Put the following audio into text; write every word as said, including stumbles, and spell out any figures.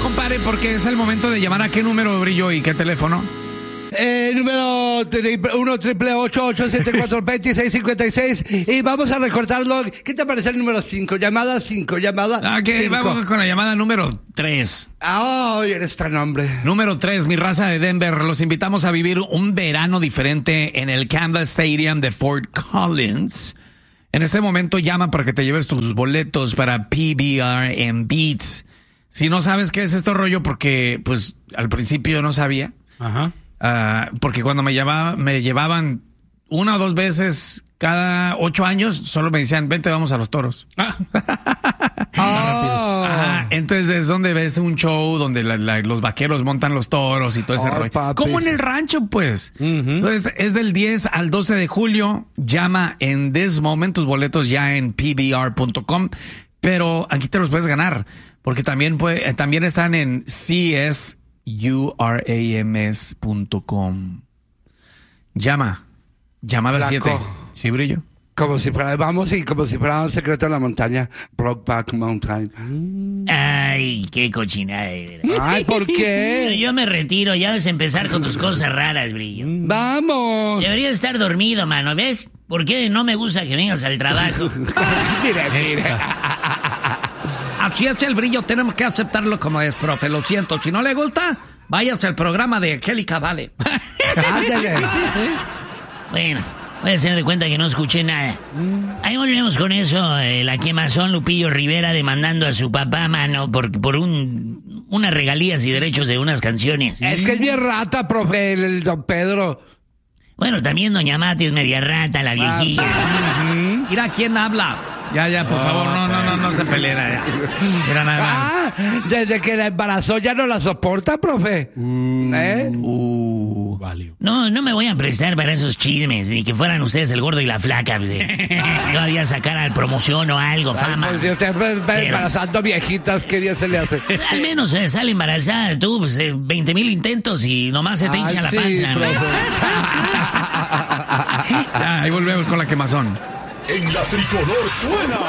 compadre, porque es el momento de llamar a qué número, Brillo, y qué teléfono. Eh, número uno triple ocho ocho siete cuatro dos seis cinco seis. Y vamos a recortarlo. ¿Qué te parece el número cinco? Llamada cinco, llamada Ah, que cinco. vamos con la llamada número tres. Ah, oh, eres tan hombre. Número tres, mi raza de Denver. Los invitamos a vivir un verano diferente en el Canvas Stadium de Fort Collins. En este momento llama para que te lleves tus boletos para P B R and Beats. Si no sabes qué es esto rollo, porque pues al principio yo no sabía. Ajá. Uh, porque cuando me llevaba, me llevaban una o dos veces cada ocho años, solo me decían, vente, vamos a los toros. Ah. Oh. Ajá, entonces es donde ves un show donde la, la, los vaqueros montan los toros y todo ese oh, rollo. Papi. Como en el rancho, pues. Uh-huh. Entonces es del diez al doce de julio. Llama en this moment, tus boletos ya en P B R punto com. Pero aquí te los puedes ganar, porque también, puede, también están en C S U R A M S punto com. Llama. Llamada siete. ¿Sí, Brillo? Como si fuera, vamos, y como si fuera un secreto en la montaña. Brokeback Mountain. Ay, qué cochinada de verdad. Ay, ¿por qué? Yo me retiro, ya vas a empezar con tus cosas raras, Brillo. Vamos. Deberías estar dormido, mano, ¿ves? ¿Por qué no me gusta que vengas al trabajo? Mire, mire. Así es el Brillo, tenemos que aceptarlo como es, profe, lo siento. Si no le gusta, váyase al programa de Angélica Vale. Ándale. Bueno, voy a hacer de cuenta que no escuché nada. Ahí volvemos con eso, eh, la quemazón Lupillo Rivera demandando a su papá, mano, por, por un unas regalías y derechos de unas canciones. Es que es bien rata, profe, el, el don Pedro. Bueno, también doña Mati es media rata, la viejilla. Ah, uh-huh. Mira quién habla. Ya, ya, por oh, favor, no, no, no, no se peleen. Ya. Mira nada más. Ah, desde que la embarazó ya no la soporta, profe. Uh, ¿Eh? Uh, vale. No, no me voy a prestar para esos chismes, ni que fueran ustedes el gordo y la flaca. Pues, eh. Todavía sacar al promoción o algo, fama. Ay, pues, si usted va Pero, embarazando viejitas, ¿qué día se le hace? Al menos eh, sale embarazada tú, pues, eh, veinte mil intentos y nomás se te hincha ah, la sí, panza. Ya, ahí volvemos con la quemazón. En la tricolor suena